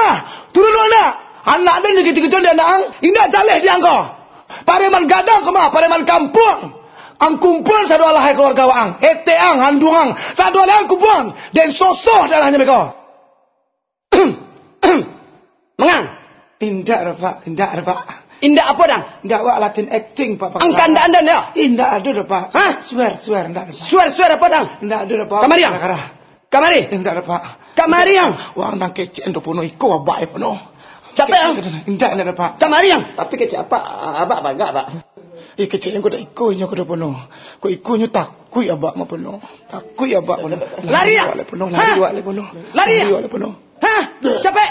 turun anak. Anak dia ni ketika dia nak, indah jaleh dia angko. Pareman gadang kemah, pareman kampung. Ang kumpul sadu alahai keluarga ang. Eteang, handungang, sadu alahai kumpul. Dan sosoh dalahnya mereka. Mengang. Indah Pak. Indah apa dang? Indah wak Latin acting Pak. Angkan anda ya? Indah ada Pak. Hah? Swear indah ada. Suara apa dang? Indah ada Pak. Kamari yang? Kamari? Indah ada Pak. Kamari yang? Wang nang kece endo puno iko abai puno. Siapa yang? Indah ada Pak. Kamari yang? Tapi kecil apa? Abak bangga, Pak. Kece yang kuda iko nya kuda puno. Ko iko nya takui abak ma puno. Takui abak puno. Lari ya? Lari wale puno. Lari ya? Puno. Hah? Siapa?